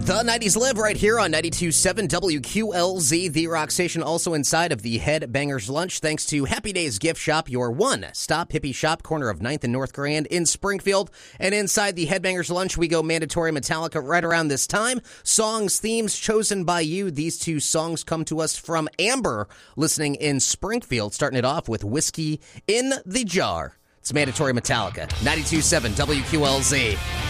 The 90s Live right here on 92.7 WQLZ, the rock station, also inside of the Headbangers Lunch, thanks to Happy Days Gift Shop, your one-stop hippie shop, corner of 9th and North Grand in Springfield. And inside the Headbangers Lunch, we go mandatory Metallica right around this time. Songs, themes chosen by you. These two songs come to us from Amber, listening in Springfield, starting it off with Whiskey in the Jar. It's mandatory Metallica, 92.7 WQLZ.